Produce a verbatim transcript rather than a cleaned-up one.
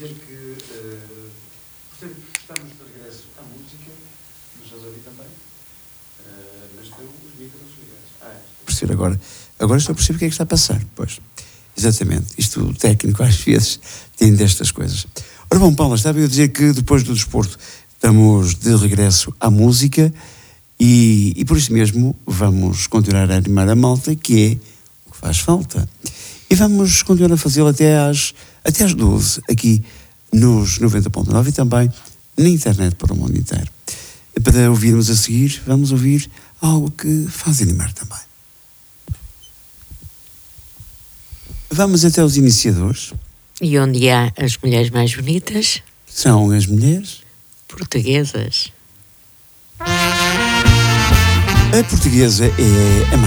dizer que, uh, portanto, estamos de regresso à música, mas já ouvi também, uh, mas estão os micros ligados. Ah, percebo agora, agora estou a perceber o que é que está a passar, pois, exatamente, isto o técnico às vezes tem destas coisas. Ora bom, Paula, estava eu a dizer que depois do desporto estamos de regresso à música e, e por isso mesmo vamos continuar a animar a malta, que é o que faz falta. E vamos continuar a fazê-lo até às, até às doze, aqui nos noventa ponto nove e também na internet para o mundo inteiro. E para ouvirmos a seguir, vamos ouvir algo que faz animar também. Vamos até os iniciadores. E onde há as mulheres mais bonitas? São as mulheres Portuguesas. A portuguesa é a